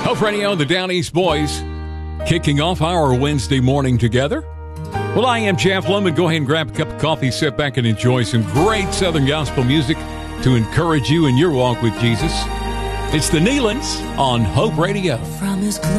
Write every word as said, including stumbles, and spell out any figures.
Hope Radio, the Down East Boys, kicking off our Wednesday morning together. Well, I am Jeff Lohman. Go ahead and grab a cup of coffee, sit back and enjoy some great Southern gospel music to encourage you in your walk with Jesus. It's the Nealons on Hope Radio. From his